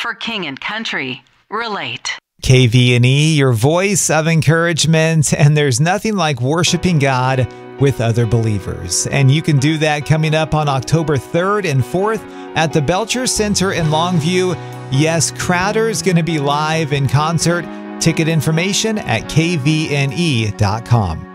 For King and Country, relate. KVNE, your voice of encouragement, and there's nothing like worshiping God with other believers. And you can do that coming up on October 3rd and 4th at the Belcher Center in Longview. Yes, Crowder's going to be live in concert. Ticket information at kvne.com.